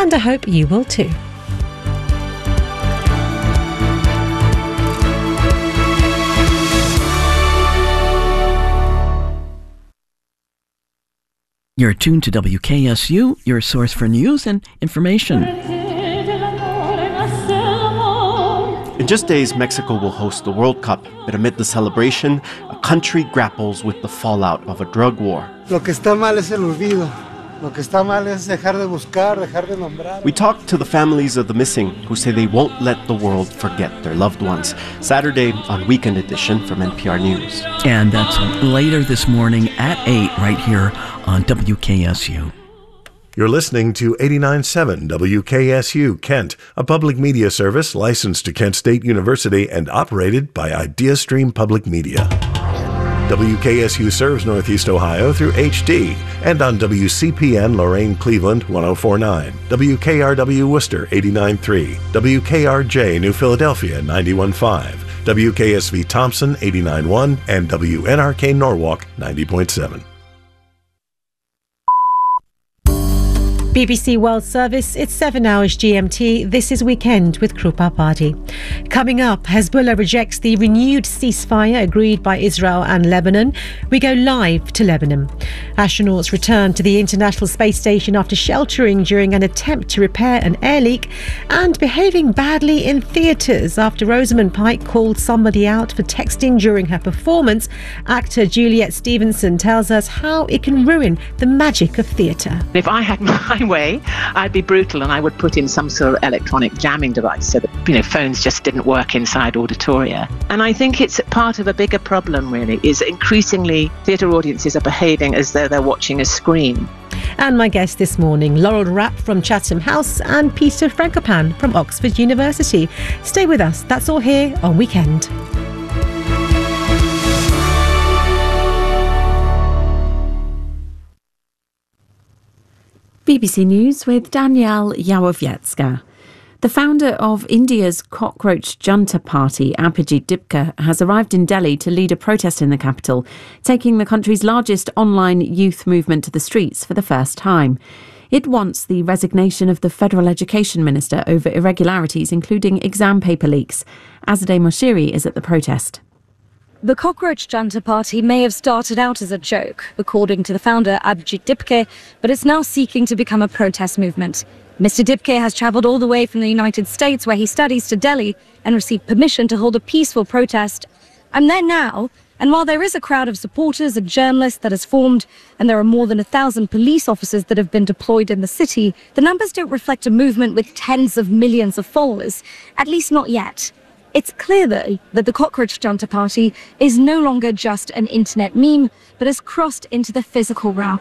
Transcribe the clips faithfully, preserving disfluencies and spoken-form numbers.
and I hope you will too. You're tuned to W K S U, your source for news and information. In just days, Mexico will host the World Cup, but amid the celebration, a country grapples with the fallout of a drug war. Lo que está mal es el olvido. Lo que está mal es dejar de buscar, dejar de nombrar. We talked to the families of the missing, who say they won't let the world forget their loved ones. Saturday on Weekend Edition from N P R News. And that's later this morning at eight right here on W K S U. You're listening to eighty-nine point seven W K S U Kent, a public media service licensed to Kent State University and operated by IdeaStream Public Media. W K S U serves Northeast Ohio through H D and on W C P N Lorain Cleveland one oh four point nine, W K R W Worcester eighty-nine point three, W K R J New Philadelphia ninety-one point five, W K S V Thompson eighty-nine point one, and W N R K Norwalk ninety point seven. B B C World Service, it's seven hours G M T. This is Weekend with Krupa Party. Coming up, Hezbollah rejects the renewed ceasefire agreed by Israel and Lebanon. We go live to Lebanon. Astronauts return to the International Space Station after sheltering during an attempt to repair an air leak, and behaving badly in theatres after Rosamund Pike called somebody out for texting during her performance. Actor Juliet Stevenson tells us how it can ruin the magic of theatre. If I had my way, I'd be brutal and I would put in some sort of electronic jamming device so that, you know, phones just didn't work inside auditoria. And I think it's part of a bigger problem, really, is increasingly theatre audiences are behaving as though they're watching a screen. And my guest this morning, Laurel Rapp from Chatham House and Peter Frankopan from Oxford University. Stay with us. That's all here on Weekend. B B C News with Danielle Yawowiecka. The founder of India's cockroach junta party, Abhijit Dipka, has arrived in Delhi to lead a protest in the capital, taking the country's largest online youth movement to the streets for the first time. It wants the resignation of the federal education minister over irregularities, including exam paper leaks. Azadeh Moshiri is at the protest. The cockroach junta party may have started out as a joke, according to the founder Abhijit Dipka, but it's now seeking to become a protest movement. Mister Dipka has travelled all the way from the United States, where he studies, to Delhi and received permission to hold a peaceful protest. I'm there now, and while there is a crowd of supporters and journalists that has formed, and there are more than a thousand police officers that have been deployed in the city, the numbers don't reflect a movement with tens of millions of followers, at least not yet. It's clear, though, that the cockroach junta party is no longer just an internet meme, but has crossed into the physical realm.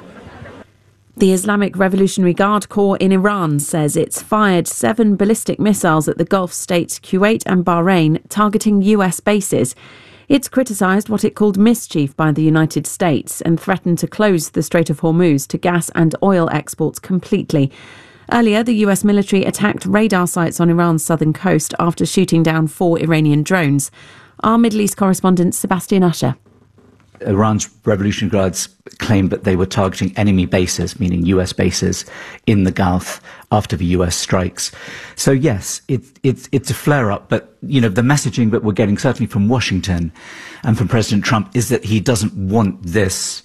The Islamic Revolutionary Guard Corps in Iran says it's fired seven ballistic missiles at the Gulf states Kuwait and Bahrain, targeting U S bases. It's criticised what it called mischief by the United States and threatened to close the Strait of Hormuz to gas and oil exports completely. Earlier, the U S military attacked radar sites on Iran's southern coast after shooting down four Iranian drones. Our Middle East correspondent Sebastian Usher. Iran's Revolutionary Guards claimed that they were targeting enemy bases, meaning U S bases, in the Gulf after the U S strikes. So yes, it, it, it's a flare-up, but you know the messaging that we're getting, certainly from Washington and from President Trump, is that he doesn't want this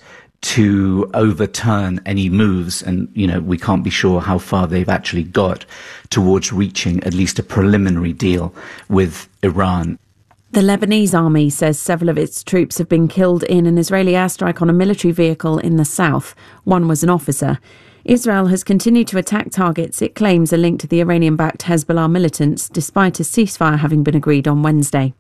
to overturn any moves, and you know we can't be sure how far they've actually got towards reaching at least a preliminary deal with Iran. The Lebanese army says several of its troops have been killed in an Israeli airstrike on a military vehicle in the south. One was an officer. Israel has continued to attack targets it claims are linked to the Iranian-backed Hezbollah militants, despite a ceasefire having been agreed on Wednesday.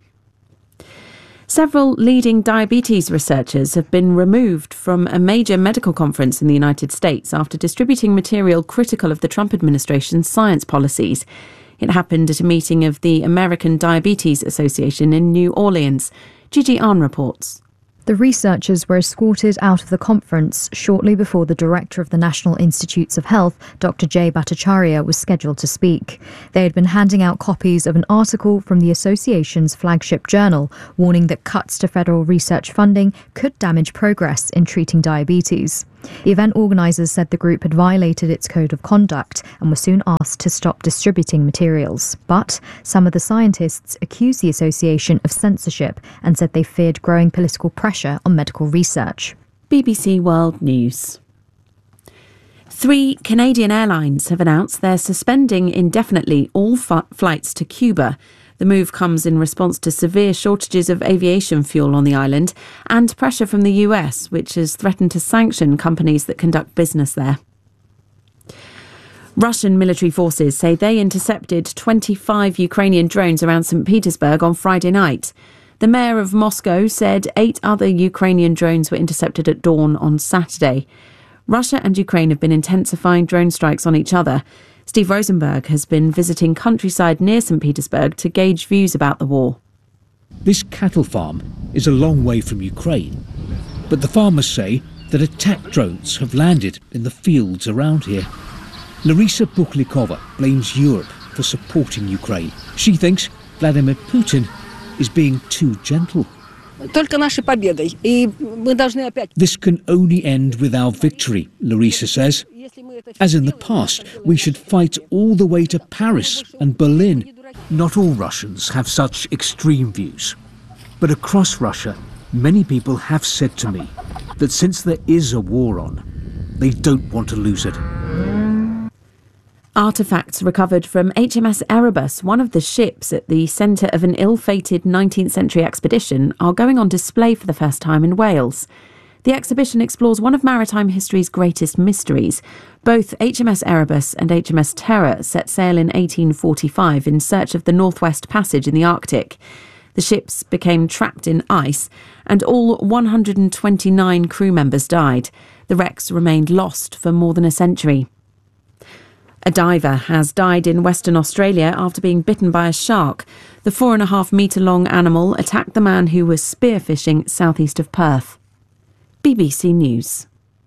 Several leading diabetes researchers have been removed from a major medical conference in the United States after distributing material critical of the Trump administration's science policies. It happened at a meeting of the American Diabetes Association in New Orleans. Gigi Ahn reports. The researchers were escorted out of the conference shortly before the director of the National Institutes of Health, Doctor Jay Bhattacharya, was scheduled to speak. They had been handing out copies of an article from the association's flagship journal, warning that cuts to federal research funding could damage progress in treating diabetes. Event organisers said the group had violated its code of conduct and were soon asked to stop distributing materials. But some of the scientists accused the association of censorship and said they feared growing political pressure on medical research. B B C World News. Three Canadian airlines have announced they're suspending indefinitely all f- flights to Cuba. The move comes in response to severe shortages of aviation fuel on the island and pressure from the U S, which has threatened to sanction companies that conduct business there. Russian military forces say they intercepted twenty-five Ukrainian drones around Saint Petersburg on Friday night. The mayor of Moscow said eight other Ukrainian drones were intercepted at dawn on Saturday. Russia and Ukraine have been intensifying drone strikes on each other. Steve Rosenberg has been visiting countryside near Saint Petersburg to gauge views about the war. This cattle farm is a long way from Ukraine, but the farmers say that attack drones have landed in the fields around here. Larisa Buklikova blames Europe for supporting Ukraine. She thinks Vladimir Putin is being too gentle. This can only end with our victory, Larisa says. As in the past, we should fight all the way to Paris and Berlin. Not all Russians have such extreme views. But across Russia, many people have said to me that since there is a war on, they don't want to lose it. Artefacts recovered from H M S Erebus, one of the ships at the centre of an ill-fated nineteenth century expedition, are going on display for the first time in Wales. The exhibition explores one of maritime history's greatest mysteries. Both H M S Erebus and H M S Terror set sail in eighteen forty-five in search of the Northwest Passage in the Arctic. The ships became trapped in ice, and all one hundred twenty-nine crew members died. The wrecks remained lost for more than a century. A diver has died in Western Australia after being bitten by a shark. The four and a half metre long animal attacked the man who was spearfishing southeast of Perth. B B C News.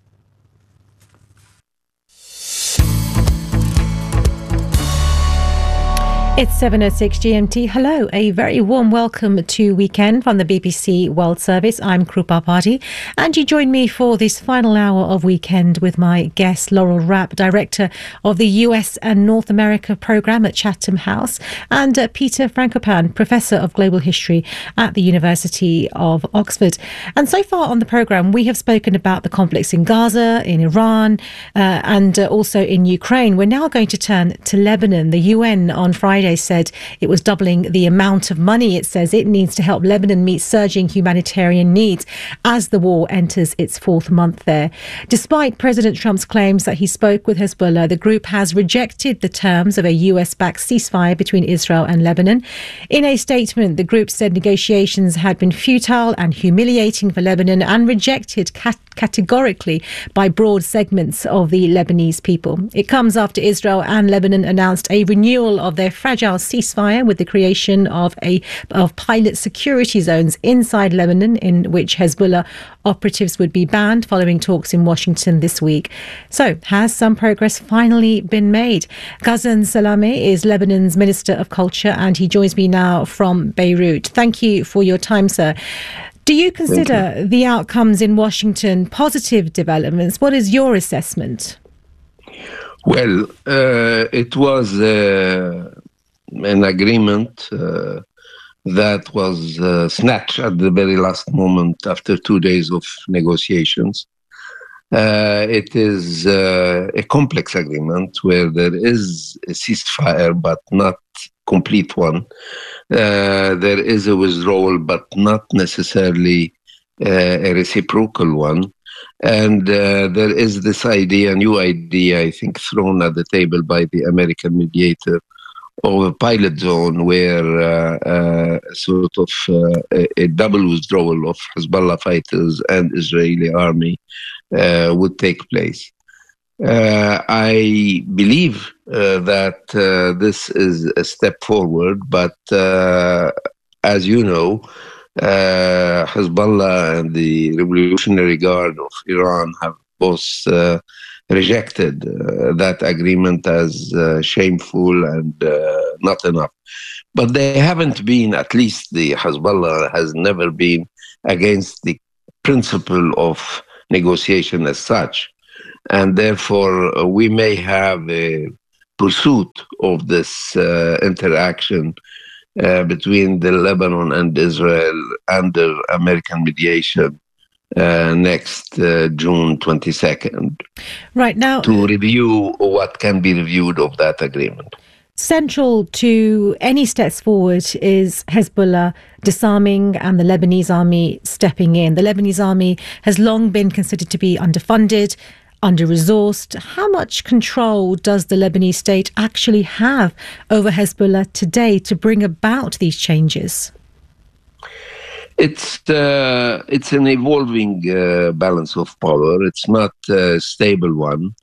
It's seven oh six G M T. Hello, a very warm welcome to Weekend from the B B C World Service. I'm Krupa Party, and you join me for this final hour of Weekend with my guest, Laurel Rapp, Director of the U S and North America Programme at Chatham House, and uh, Peter Frankopan, Professor of Global History at the University of Oxford. And so far on the programme, we have spoken about the conflicts in Gaza, in Iran, uh, and uh, also in Ukraine. We're now going to turn to Lebanon. The U N on Friday said it was doubling the amount of money it says it needs to help Lebanon meet surging humanitarian needs as the war enters its fourth month there. Despite President Trump's claims that he spoke with Hezbollah, the group has rejected the terms of a U S-backed ceasefire between Israel and Lebanon. In a statement, the group said negotiations had been futile and humiliating for Lebanon and rejected cat- categorically by broad segments of the Lebanese people. It comes after Israel and Lebanon announced a renewal of their fragile ceasefire with the creation of a of pilot security zones inside Lebanon, in which Hezbollah operatives would be banned following talks in Washington this week. So, has some progress finally been made? Ghassan Salameh is Lebanon's Minister of Culture, and he joins me now from Beirut. Thank you for your time, sir. Do you consider you. the outcomes in Washington positive developments? What is your assessment? Well, uh, it was uh, an agreement uh, that was uh, snatched at the very last moment after two days of negotiations. Uh, it is uh, a complex agreement where there is a ceasefire, but not complete one. Uh, there is a withdrawal, but not necessarily uh, a reciprocal one. And uh, there is this idea, new idea, I think, thrown at the table by the American mediator of a pilot zone where uh, uh, sort of uh, a, a double withdrawal of Hezbollah fighters and Israeli army uh, would take place. Uh, I believe uh, that uh, this is a step forward, but uh, as you know, uh, Hezbollah and the Revolutionary Guard of Iran have both uh, rejected uh, that agreement as uh, shameful and uh, not enough. But they haven't been, at least the Hezbollah has never been against the principle of negotiation as such. And therefore, uh, we may have a pursuit of this uh, interaction uh, between the Lebanon and Israel under American mediation uh, next uh, June twenty-second. Right now, to review what can be reviewed of that agreement. Central to any steps forward is Hezbollah disarming and the Lebanese army stepping in. The Lebanese army has long been considered to be underfunded, under-resourced. How much control does the Lebanese state actually have over Hezbollah today to bring about these changes? It's uh, it's an evolving uh, balance of power. It's not a stable one.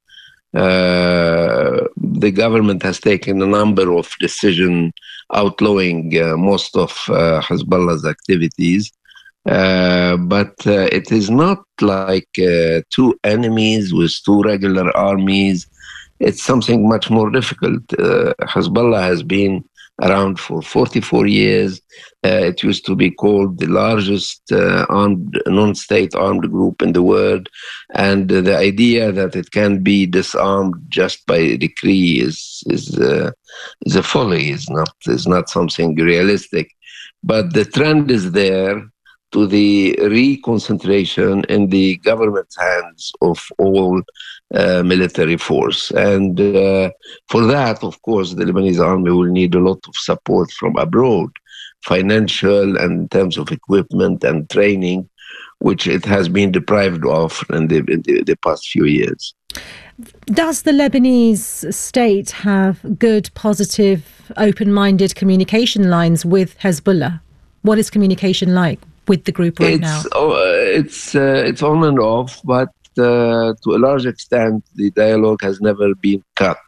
Uh, the government has taken a number of decisions outlawing uh, most of uh, Hezbollah's activities. Uh, but uh, it is not like uh, two enemies with two regular armies. It's something much more difficult. Uh, Hezbollah has been around for forty-four years. Uh, it used to be called the largest uh, armed, non-state armed group in the world. And uh, the idea that it can be disarmed just by decree is is, uh, is a folly, is not, is not something realistic. But the trend is there to the reconcentration in the government's hands of all uh, military force. And uh, for that, of course, the Lebanese army will need a lot of support from abroad, financial and in terms of equipment and training, which it has been deprived of in the, in the, the past few years. Does the Lebanese state have good, positive, open-minded communication lines with Hezbollah? What is communication like with the group right it's, now? Uh, it's uh, it's on and off, but uh, to a large extent, the dialogue has never been cut.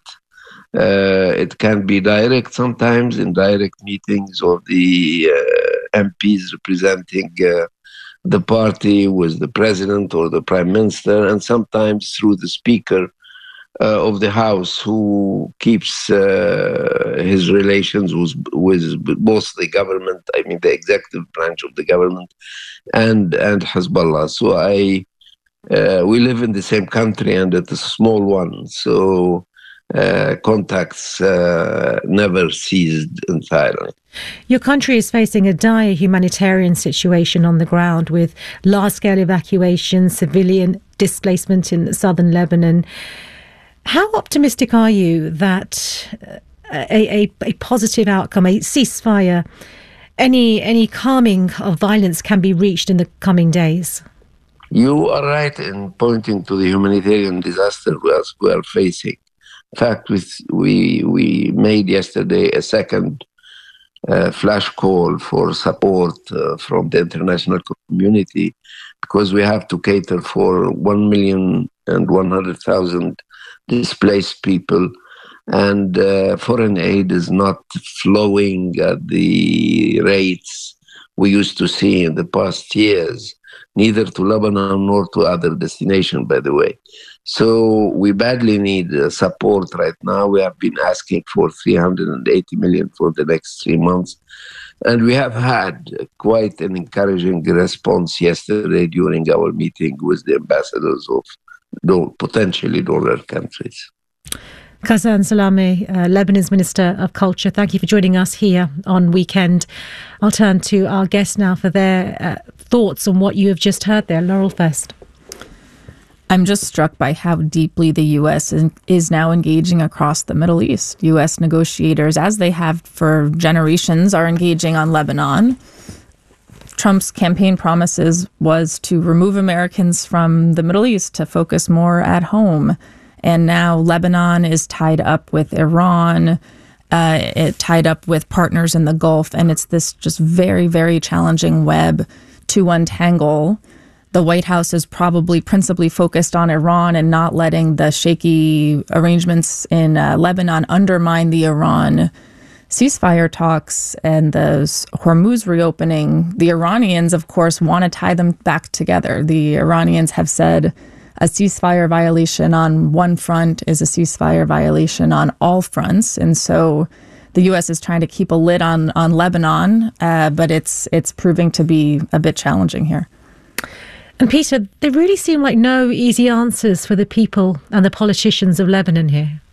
Uh, it can be direct sometimes in direct meetings of the uh, M Ps representing uh, the party with the president or the prime minister, and sometimes through the speaker uh, of the House, who keeps uh, his relations with, with both the government, I mean the executive branch of the government, and and Hezbollah. So I, uh, we live in the same country, and it's a small one, so uh, contacts uh, never ceased entirely. Your country is facing a dire humanitarian situation on the ground with large-scale evacuation, civilian displacement in southern Lebanon. How optimistic are you that a, a, a positive outcome, a ceasefire, any any calming of violence can be reached in the coming days? You are right in pointing to the humanitarian disaster we are, we are facing. In fact, we, we, we made yesterday a second uh, flash call for support uh, from the international community, because we have to cater for one million and one hundred thousand displaced people, and uh, foreign aid is not flowing at the rates we used to see in the past years, neither to Lebanon nor to other destinations, by the way. So we badly need uh, support right now. We have been asking for three hundred eighty million for the next three months. And we have had quite an encouraging response yesterday during our meeting with the ambassadors of do- potentially donor countries. Ghassan Salameh, uh, Lebanon's Minister of Culture, thank you for joining us here on Weekend. I'll turn to our guests now for their uh, thoughts on what you have just heard there. Laurel first. I'm just struck by how deeply the U S is now engaging across the Middle East. U S negotiators, as they have for generations, are engaging on Lebanon. Trump's campaign promises was to remove Americans from the Middle East to focus more at home. And now Lebanon is tied up with Iran, uh, it tied up with partners in the Gulf. And it's this just very, very challenging web to untangle. The White House is probably principally focused on Iran and not letting the shaky arrangements in uh, Lebanon undermine the Iran ceasefire talks and the Hormuz reopening, the Iranians, of course, want to tie them back together. The Iranians have said a ceasefire violation on one front is a ceasefire violation on all fronts. And so the U S is trying to keep a lid on, on Lebanon, uh, but it's it's proving to be a bit challenging here. And Peter, there really seem like no easy answers for the people and the politicians of Lebanon here.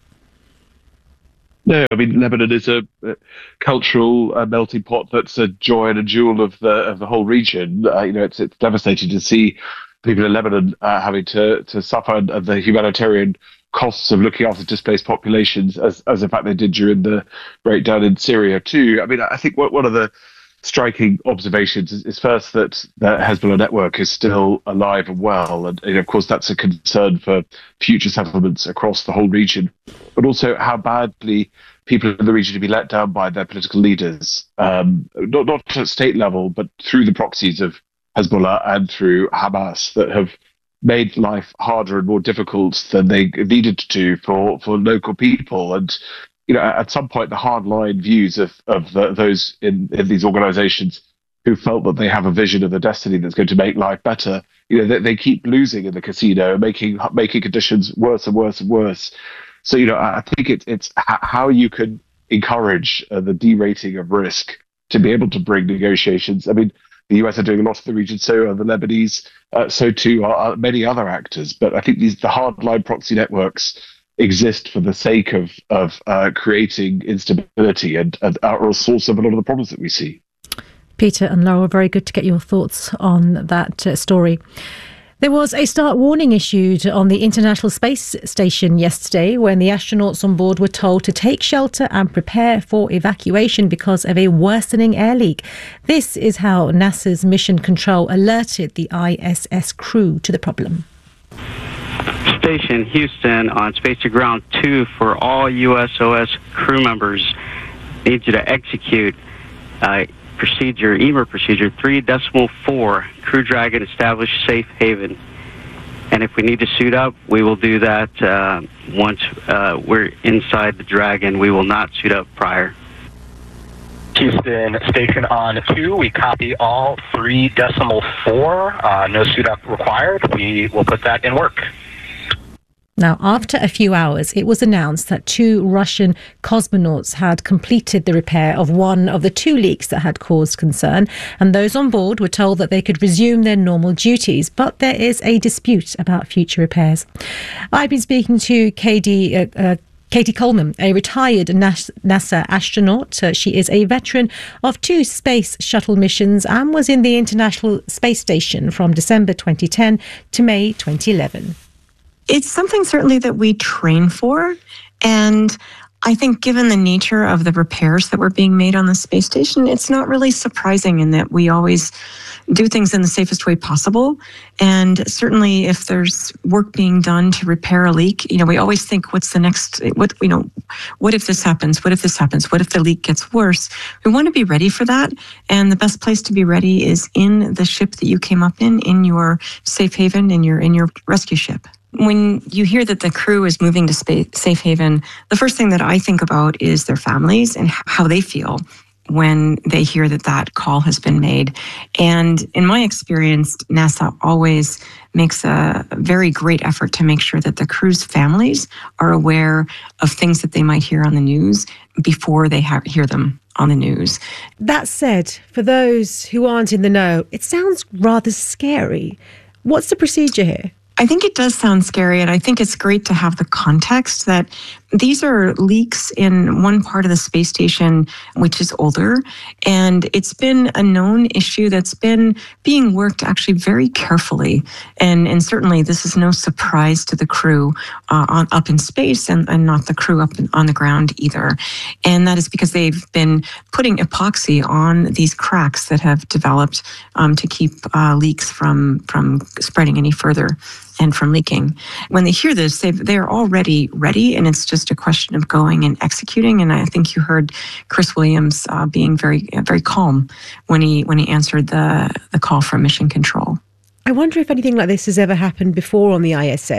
No, I mean, Lebanon is a, a cultural uh, melting pot that's a joy and a jewel of the of the whole region. Uh, you know, it's it's devastating to see people in Lebanon uh, having to to suffer the humanitarian costs of looking after displaced populations, as as in fact they did during the breakdown in Syria too. I mean, I think what, one of the striking observations is, is first that the Hezbollah network is still alive and well, and, and of course that's a concern for future settlements across the whole region, but also how badly people in the region have been let down by their political leaders, um, not not at state level, but through the proxies of Hezbollah and through Hamas, that have made life harder and more difficult than they needed to for, for local people. And you know, at some point, the hardline views of of the, those in, in these organisations who felt that they have a vision of the destiny that's going to make life better, you know, they, they keep losing in the casino, making making conditions worse and worse and worse. So, you know, I think it's it's how you can encourage uh, the derating of risk to be able to bring negotiations. I mean, the U S are doing a lot in the region, so are the Lebanese, uh, so too are many other actors. But I think these the hardline proxy networks exist for the sake of of uh, creating instability and, and are a source of a lot of the problems that we see. Peter and Laura, very good to get your thoughts on that uh, story. There was a start warning issued on the International Space Station yesterday when the astronauts on board were told to take shelter and prepare for evacuation because of a worsening air leak. This is how NASA's Mission Control alerted the I S S crew to the problem. Station Houston on Space to Ground two for all U S O S crew members. Need you to execute uh, procedure, E M E R procedure three decimal four, Crew Dragon established safe haven. And if we need to suit up, we will do that uh, once uh, we're inside the Dragon. We will not suit up prior. Houston Station on two, we copy all three decimal four, uh, no suit up required. We will put that in work. Now, after a few hours, it was announced that two Russian cosmonauts had completed the repair of one of the two leaks that had caused concern, and those on board were told that they could resume their normal duties, but there is a dispute about future repairs. I've been speaking to Katie uh, uh, Katie Coleman, a retired NASA astronaut. Uh, she is a veteran of two space shuttle missions and was in the International Space Station from December twenty ten to May twenty eleven. It's something certainly that we train for, and I think given the nature of the repairs that were being made on the space station, it's not really surprising in that we always do things in the safest way possible. And certainly if there's work being done to repair a leak, you know, we always think, what's the next, what, you know, what if this happens? What if this happens? What if the leak gets worse? We want to be ready for that. And the best place to be ready is in the ship that you came up in, in your safe haven, in your, in your rescue ship. When you hear that the crew is moving to space, safe haven, the first thing that I think about is their families and how they feel when they hear that that call has been made. And in my experience, NASA always makes a very great effort to make sure that the crew's families are aware of things that they might hear on the news before they ha- hear them on the news. That said, for those who aren't in the know, it sounds rather scary. What's the procedure here? I think it does sound scary, and I think it's great to have the context that these are leaks in one part of the space station, which is older, and it's been a known issue that's been being worked actually very carefully. And, and certainly this is no surprise to the crew uh, on, up in space and, and not the crew up in, on the ground either. And that is because they've been putting epoxy on these cracks that have developed um, to keep uh, leaks from, from spreading any further and from leaking. When they hear this, they they're already ready, and it's just a question of going and executing. And I think you heard Chris Williams uh, being very very calm when he when he answered the the call from Mission Control. I wonder if anything like this has ever happened before on the I S S.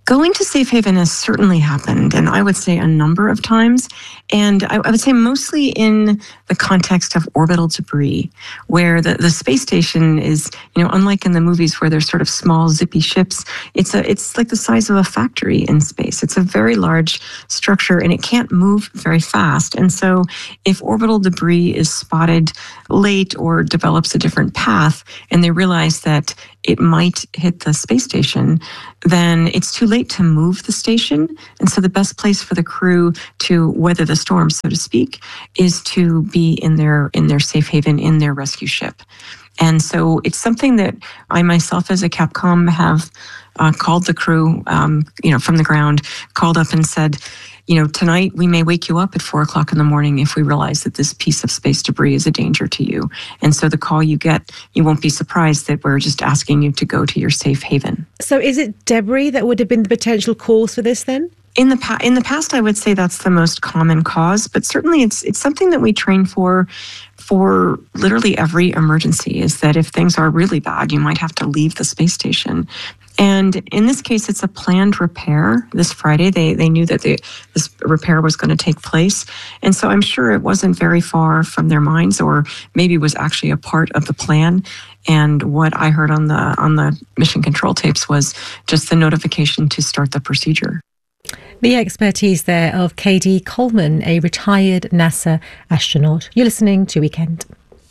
Going to safe haven has certainly happened, and I would say a number of times. And I, I would say mostly in the context of orbital debris, where the, the space station is, you know, unlike in the movies where there's sort of small zippy ships, it's a it's like the size of a factory in space. It's a very large structure and it can't move very fast. And so if orbital debris is spotted late or develops a different path, and they realize that it might hit the space station, then it's too late to move the station. And so the best place for the crew to weather the storm, so to speak, is to be in their in their safe haven, in their rescue ship. And so it's something that I myself as a Capcom have uh, called the crew, um, you know, from the ground, called up and said, you know, tonight we may wake you up at four o'clock in the morning if we realize that this piece of space debris is a danger to you. And so the call you get, you won't be surprised that we're just asking you to go to your safe haven. So is it debris that would have been the potential cause for this then? In the pa- in the past, I would say that's the most common cause, but certainly it's it's something that we train for for literally every emergency, is that if things are really bad, you might have to leave the space station. And in this case, it's a planned repair. This Friday, they they knew that the, this repair was going to take place. And so I'm sure it wasn't very far from their minds, or maybe was actually a part of the plan. And what I heard on the on the mission control tapes was just the notification to start the procedure. The expertise there of K D Coleman, a retired NASA astronaut. You're listening to Weekend.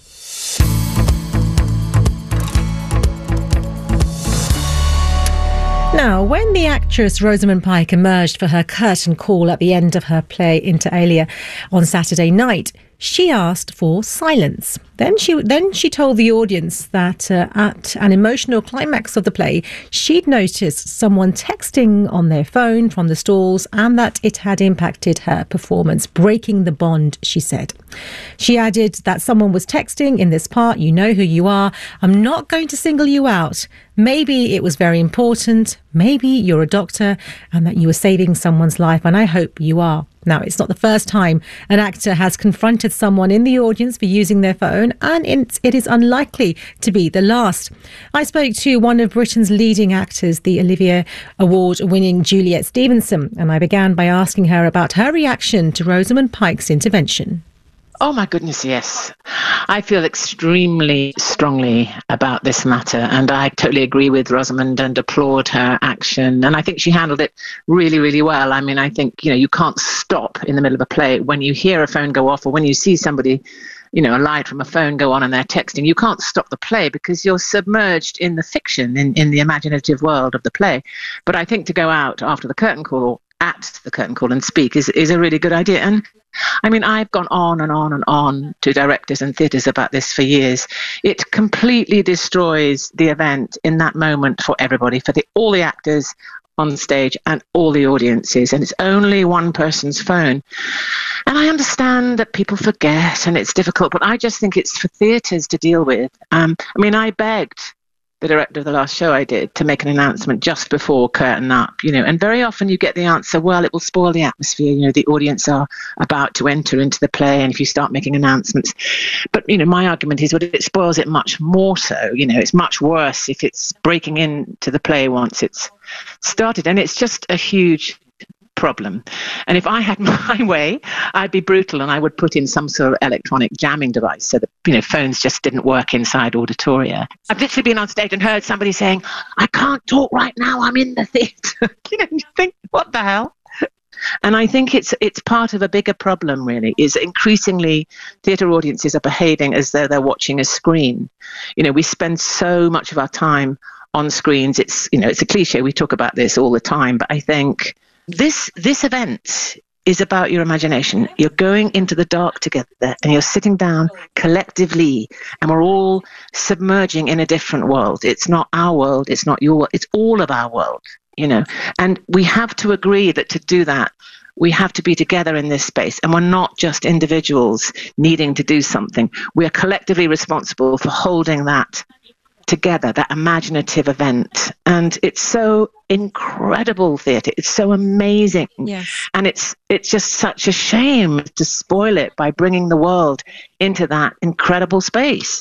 Now, when the actress Rosamund Pike emerged for her curtain call at the end of her play Inter Alia on Saturday night, she asked for silence. Then she then she told the audience that uh, at an emotional climax of the play, she'd noticed someone texting on their phone from the stalls and that it had impacted her performance, breaking the bond, she said. She added that someone was texting, "In this part, you know who you are. I'm not going to single you out. Maybe it was very important. Maybe you're a doctor and that you were saving someone's life, and I hope you are." Now, it's not the first time an actor has confronted someone in the audience for using their phone, and it is unlikely to be the last. I spoke to one of Britain's leading actors, the Olivier Award-winning Juliet Stevenson, and I began by asking her about her reaction to Rosamund Pike's intervention. Oh my goodness, yes. I feel extremely strongly about this matter, and I totally agree with Rosamund and applaud her action. And I think she handled it really, really well. I mean, I think, you know, you can't stop in the middle of a play when you hear a phone go off, or when you see somebody, you know, a light from a phone go on and they're texting. You can't stop the play because you're submerged in the fiction, in, in the imaginative world of the play. But I think to go out after the curtain call, or at the curtain call, and speak is, is a really good idea. And I mean, I've gone on and on and on to directors and theatres about this for years. It completely destroys the event in that moment for everybody, for the, all the actors on stage and all the audiences. And it's only one person's phone. And I understand that people forget and it's difficult, but I just think it's for theatres to deal with. Um, I mean, I begged the director of the last show I did to make an announcement just before curtain up, you know, and very often you get the answer, well, it will spoil the atmosphere, you know, the audience are about to enter into the play, and if you start making announcements. But, you know, my argument is, well, it spoils it much more so, you know, it's much worse if it's breaking into the play once it's started, and it's just a huge problem. And if I had my way, I'd be brutal and I would put in some sort of electronic jamming device so that, you know, phones just didn't work inside auditoria. I've literally been on stage and heard somebody saying, "I can't talk right now, I'm in the theatre." You know, you think, what the hell? And I think it's it's part of a bigger problem, really, is increasingly theatre audiences are behaving as though they're watching a screen. You know, we spend so much of our time on screens. It's, you know, it's a cliche, we talk about this all the time, but I think This this event is about your imagination. You're going into the dark together and you're sitting down collectively and we're all submerging in a different world. It's not our world, it's not your world, it's all of our world, you know. And we have to agree that to do that, we have to be together in this space, and we're not just individuals needing to do something. We are collectively responsible for holding that together, that imaginative event. And it's so incredible theatre. It's so amazing. Yes. And it's it's just such a shame to spoil it by bringing the world into that incredible space.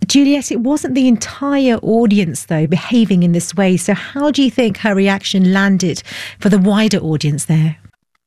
Juliet, it wasn't the entire audience, though, behaving in this way. So how do you think her reaction landed for the wider audience there?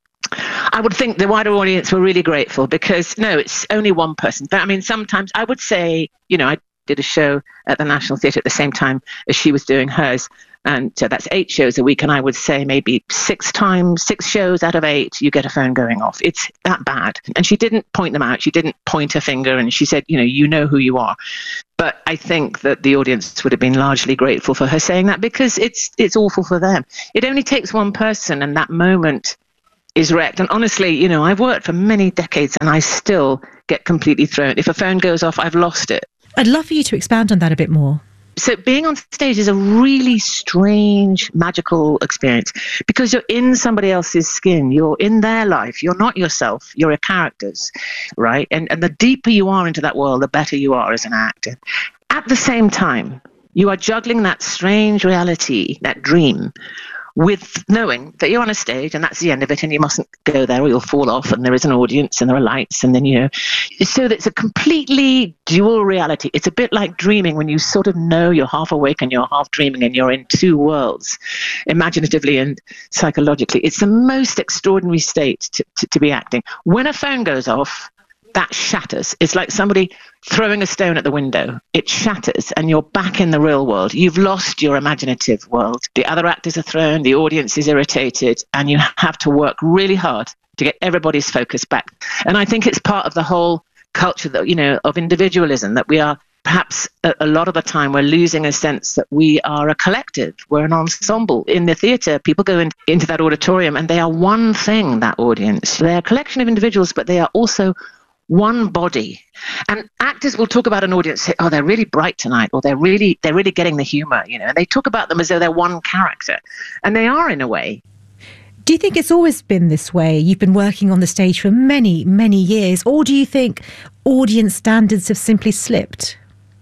I would think the wider audience were really grateful because, no, it's only one person. But I mean, sometimes I would say, you know, I did a show at the National Theatre at the same time as she was doing hers. And so that's eight shows a week. And I would say maybe six times, six shows out of eight, you get a phone going off. It's that bad. And she didn't point them out. She didn't point her finger. And she said, you know, you know who you are. But I think that the audience would have been largely grateful for her saying that because it's it's awful for them. It only takes one person and that moment is wrecked. And honestly, you know, I've worked for many decades and I still get completely thrown. If a phone goes off, I've lost it. I'd love for you to expand on that a bit more. So being on stage is a really strange, magical experience because you're in somebody else's skin. You're in their life. You're not yourself. You're a characters, right? And, and the deeper you are into that world, the better you are as an actor. At the same time, you are juggling that strange reality, that dream, with knowing that you're on a stage and that's the end of it and you mustn't go there or you'll fall off and there is an audience and there are lights and then, you know, so it's a completely dual reality. It's a bit like dreaming when you sort of know you're half awake and you're half dreaming and you're in two worlds, imaginatively and psychologically. It's the most extraordinary state to, to, to be acting. When a phone goes off, that shatters. It's like somebody throwing a stone at the window. It shatters and you're back in the real world. You've lost your imaginative world. The other actors are thrown, the audience is irritated, and you have to work really hard to get everybody's focus back. And I think it's part of the whole culture that, you know, of individualism, that we are perhaps a, a lot of the time we're losing a sense that we are a collective. We're an ensemble. In the theatre, people go in, into that auditorium and they are one thing, that audience. They're a collection of individuals, but they are also one body. And actors will talk about an audience, say, oh, they're really bright tonight, or they're really they're really getting the humor, you know, and they talk about them as though they're one character. And they are in a way. Do you think it's always been this way? You've been working on the stage for many, many years, or do you think audience standards have simply slipped?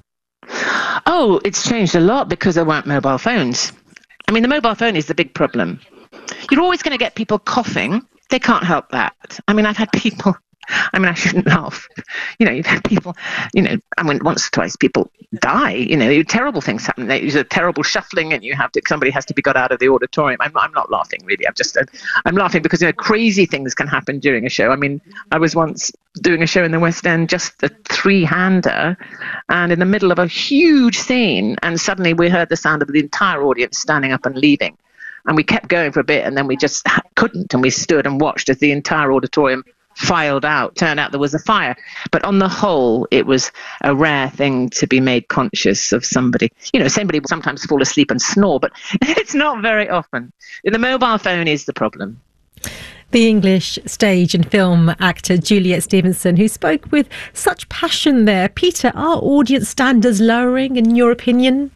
Oh, it's changed a lot because there weren't mobile phones. I mean, the mobile phone is the big problem. You're always going to get people coughing. They can't help that. I mean, I've had people I mean, I shouldn't laugh. You know, you've had people, you know, I mean, once or twice people die, you know, terrible things happen. There's a terrible shuffling and you have to, somebody has to be got out of the auditorium. I'm not, I'm not laughing, really. I'm just, I'm laughing because, you know, crazy things can happen during a show. I mean, I was once doing a show in the West End, just a three-hander, and in the middle of a huge scene, and suddenly we heard the sound of the entire audience standing up and leaving. And we kept going for a bit, and then we just couldn't, and we stood and watched as the entire auditorium filed out. Turned out there was a fire. But on the whole, it was a rare thing to be made conscious of somebody. You know, somebody will sometimes fall asleep and snore, but it's not very often. The mobile phone is the problem. The English stage and film actor Juliet Stevenson, who spoke with such passion there. Peter, are audience standards lowering, in your opinion?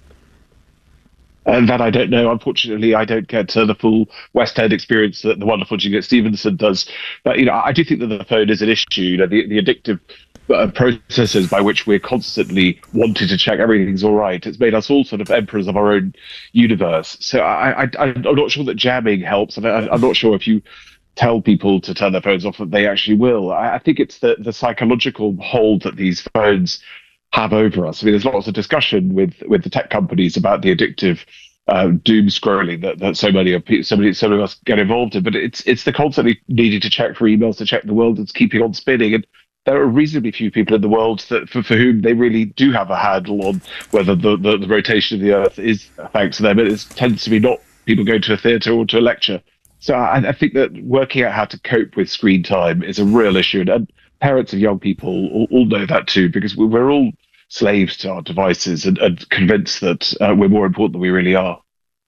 And that I don't know. Unfortunately, I don't get uh, the full West End experience that the wonderful Juliet Stevenson does. But, you know, I do think that the phone is an issue. You know, the, the addictive uh, processes by which we're constantly wanting to check everything's all right. It's made us all sort of emperors of our own universe. So I, I, I'm not sure that jamming helps. And I, I'm not sure if you tell people to turn their phones off that they actually will. I, I think it's the, the psychological hold that these phones have over us. I mean, there's lots of discussion with with the tech companies about the addictive uh, doom scrolling that, that so many of so many so many of us get involved in. But it's it's the constantly needing to check for emails, to check the world that's keeping on spinning. And there are reasonably few people in the world that for, for whom they really do have a handle on whether the, the, the rotation of the Earth is thanks to them. It tends to be not people going to a theatre or to a lecture. So I, I think that working out how to cope with screen time is a real issue. And, and parents of young people all, all know that too, because we're all slaves to our devices and, and convinced that uh, we're more important than we really are.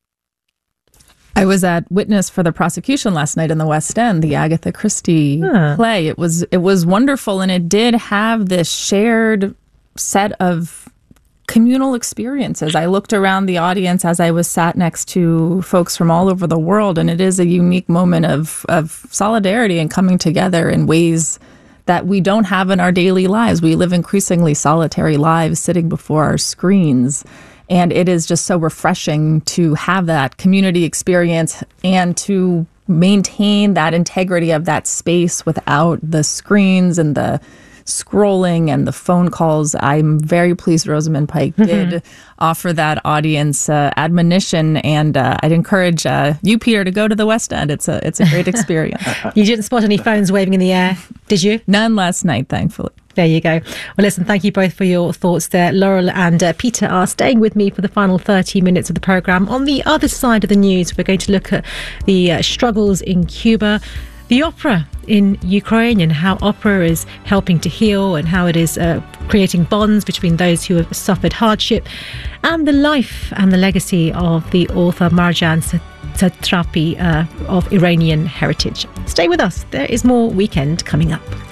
I was at witness for the prosecution last night in the West End, the Agatha Christie huh. play. It was it was wonderful, and it did have this shared set of communal experiences. I looked around the audience as I was sat next to folks from all over the world, and it is a unique moment of of solidarity and coming together in ways that we don't have in our daily lives. We live increasingly solitary lives sitting before our screens. And it is just so refreshing to have that community experience and to maintain that integrity of that space without the screens and the scrolling and the phone calls. I'm very pleased Rosamund Pike did mm-hmm. offer that audience uh, admonition, and uh, I'd encourage uh, you, Peter, to go to the West End. It's a it's a great experience. You didn't spot any phones waving in the air, did you? None last night, thankfully. There you go. Well, listen, thank you both for your thoughts there. Laurel and uh, Peter are staying with me for the final thirty minutes of the programme. On the other side of the news, we're going to look at the uh, struggles in Cuba, the opera in Ukraine, and how opera is helping to heal and how it is uh, creating bonds between those who have suffered hardship, and the life and the legacy of the author Marjan Satrapi uh, of Iranian heritage. Stay with us. There is more Weekend coming up.